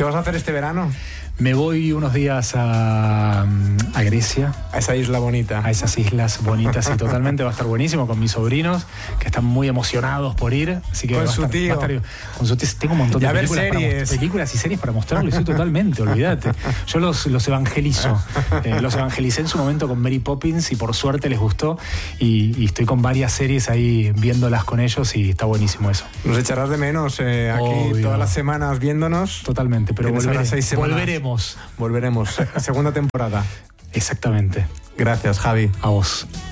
¿Qué vas a hacer este verano? Me voy unos días a Grecia. A esa isla bonita. A esas islas bonitas, y totalmente va a estar buenísimo con mis sobrinos, que están muy emocionados por ir. Así que con su tío. Con su tío. Tengo un montón de películas y series para mostrarles. Sí, totalmente, olvídate. Yo los evangelizo. Los evangelicé en su momento con Mary Poppins y por suerte les gustó. Y estoy con varias series ahí viéndolas con ellos y está buenísimo eso. Nos echarás de menos aquí Obvio. Todas las semanas viéndonos. Totalmente, pero volveremos. Volveremos. Segunda temporada. Exactamente. Gracias, Javi. A vos.